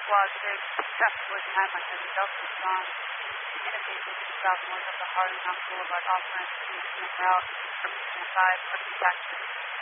Squad 6, traffic was Hamlet as a Delta response. Communicate with the south north of the Harding Boulevard off-ramp to PM route from 5 from the taxi.